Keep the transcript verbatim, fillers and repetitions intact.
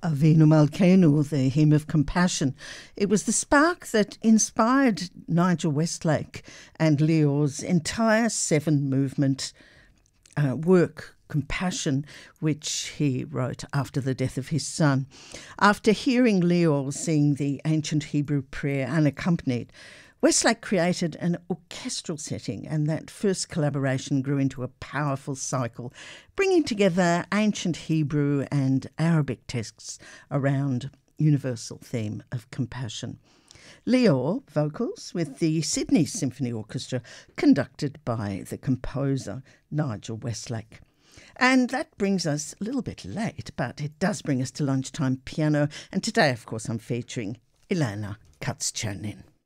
Avinu Malkeinu, the hymn of compassion. It was the spark that inspired Nigel Westlake and Leor's entire seven movement uh, work, Compassion, which he wrote after the death of his son. After hearing Leor sing the ancient Hebrew prayer unaccompanied, Westlake created an orchestral setting, and that first collaboration grew into a powerful cycle, bringing together ancient Hebrew and Arabic texts around universal theme of compassion. Leor vocals with the Sydney Symphony Orchestra, conducted by the composer Nigel Westlake. And that brings us a little bit late, but it does bring us to Lunchtime Piano. And today, of course, I'm featuring Ilana Katz-Chernin.